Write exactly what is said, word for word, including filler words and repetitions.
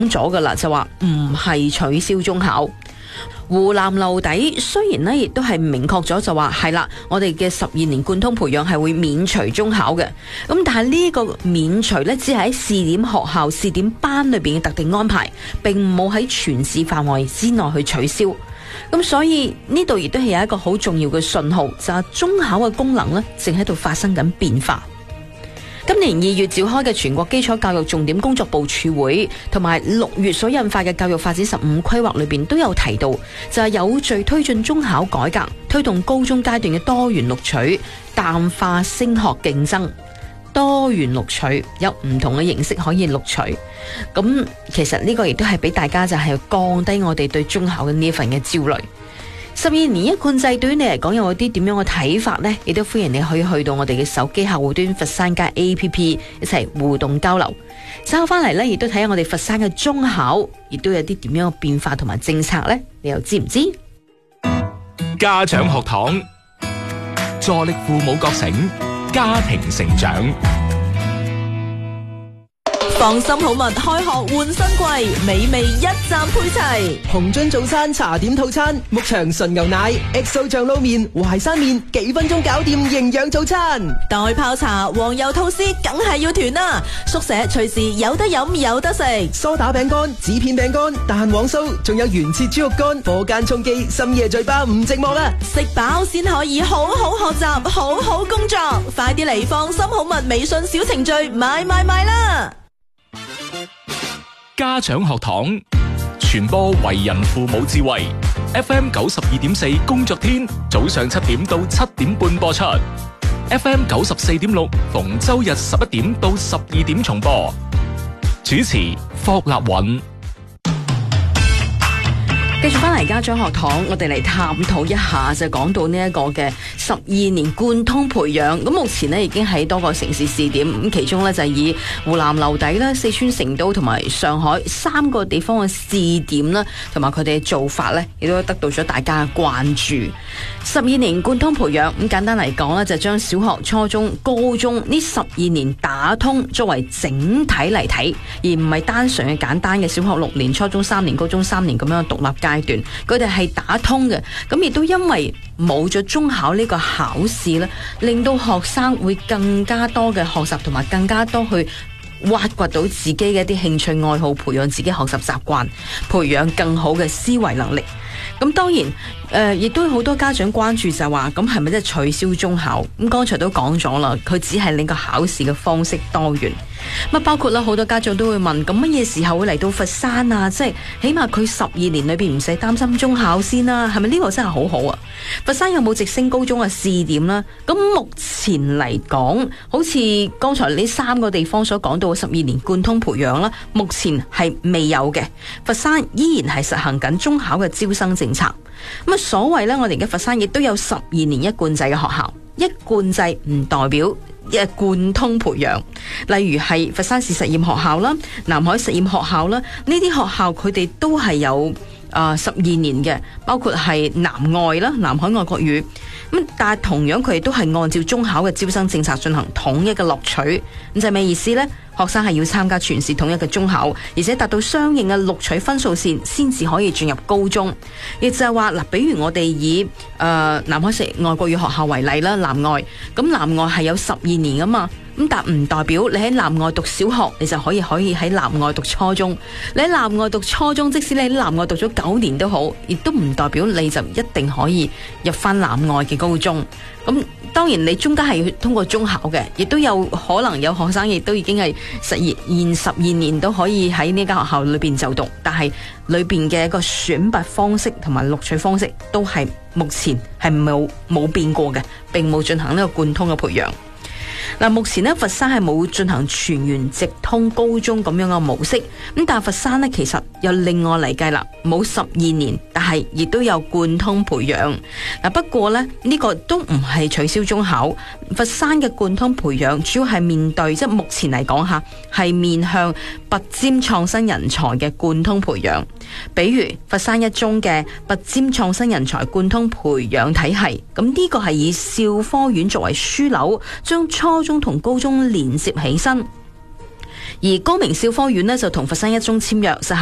咗噶啦，就話唔係取消中考。湖南留底雖然呢亦都係明確咗就話係啦，我哋嘅十二年貫通培養係會免除中考嘅，咁但係呢個免除呢，只係喺試點學校、試點班裏邊嘅特定安排，並冇喺全市範圍之內去取消。咁所以呢度亦都係有一個好重要嘅信號，就係中考嘅功能呢，正喺度發生緊變化。今年二月召開嘅全國基礎教育重點工作部署會，同埋六月所印發嘅教育發展十五規劃裏邊都有提到，就係有序推進中考改革，推動高中階段嘅多元錄取，淡化升學競爭。多元錄取有唔同嘅形式可以錄取，咁其實呢個亦都係俾大家就係降低我哋對中考嘅呢一份嘅焦慮。十二年一貫制對於你嚟講有啲點樣嘅睇法呢？亦都歡迎你可以去到我哋嘅手機客戶端佛山街 A P P 一齊互動交流。稍後翻嚟呢，亦都睇下我哋佛山嘅中考，亦都有啲點樣嘅變化同埋政策呢？你又知唔知？ 家長學堂，助力父母覺醒，家庭成長。 放心好物開學換新季，美味一站配齊。 紅樽早餐茶點套餐，牧場純牛奶、X O 醬撈麵、淮山麵，幾分鐘搞掂營養早餐。 袋泡茶、黃油吐司，梗係要團啦！宿舍隨時有得飲有得食。 梳打餅乾、紙片餅乾、蛋黃酥，仲有原切豬肉乾、課間充飢，深夜嘴巴唔寂寞啦！ 食飽先可以好好學習，好好工作。快啲嚟放心好物微信小程序買買買啦！ 家長學堂，傳播為人父母智慧。F M 九十二點四工作天，早上七點到七點半播出。F M 九十四點六逢周日十一點到十二點重播。主持霍立允。 繼續翻嚟家長學堂，我哋嚟探討一下，就講到呢一個嘅十二年貫通培養。咁目前呢已經喺多個城市試點，咁其中呢就係以湖南留底啦、四川成都同埋上海三個地方嘅試點啦，同埋佢哋嘅做法呢，亦都得到咗大家嘅關注。十二年貫通培養，咁簡單嚟講呢，就將小學、初中、高中呢十二年打通作為整體嚟睇，而唔係單純嘅簡單嘅小學六年、初中三年、高中三年咁樣獨立階段，佢哋係打通嘅。咁亦都因為冇咗中考呢個考試咧，令到學生會更加多嘅學習，同埋更加多去挖掘到自己嘅一啲興趣愛好，培養自己學習習慣，培養更好嘅思維能力。咁當然誒，亦都好多家長關注就話，咁係咪真係取消中考？咁剛才都講咗啦，佢只係令個考試嘅方式多元。咁包括啦，好多家長都會問，咁乜嘢時候會嚟到佛山啊？即係起碼佢十二年裏邊唔使擔心中考先啦，係咪呢個真係好好啊？佛山有冇直升高中嘅試點啦？咁目前嚟講，好似剛才呢三個地方所講到嘅十二年貫通培養啦，目前係未有嘅。佛山依然係實行緊中考嘅招生政策。咁啊，所謂咧，我哋嘅佛山亦都有十二年一貫制嘅學校，一貫制唔代表一貫通培養。例如係佛山市實驗學校啦、南海實驗學校啦，呢啲學校佢哋都係有啊十二年嘅，包括係南外啦、南海外國語。咁但係同樣佢哋都係按照中考嘅招生政策進行統一嘅錄取。咁就係咩意思呢？學生係要參加全市統一嘅中考，而且達到相應嘅錄取分數線，先至可以進入高中。亦就係話嗱，比如我哋以誒、呃、南海實外國語學校為例啦，南外咁南外係有十二年噶嘛。咁但唔代表你喺南外讀小學，你就可以可以喺南外讀初中。你喺南外讀初中，即使你喺南外讀咗九年都好，亦都唔代表你就一定可以入翻南外嘅高中。咁當然你中間係要通過中考嘅，亦都有可能有學生亦都已經係實現十二年都可以喺呢間學校裏邊就讀，但係裏邊嘅一個選拔方式同埋錄取方式都係目前係冇冇變過嘅，並冇進行呢個貫通嘅培養。嗱，目前咧佛山係冇進行全員直通高中咁樣嘅模式，咁但係佛山咧其實又另外嚟計啦，冇十二年，但係亦都有貫通培養。嗱，不過咧呢個都唔係取消中考，佛山嘅貫通培養主要係面對即係目前嚟講下係面向拔尖創新人才嘅貫通培養。比如佛山一中嘅拔尖創新人才貫通培養體系，咁呢個係以少科院作為樞紐，將初中同高中連接起身。 而高明少科院呢，就同佛山一中簽約，實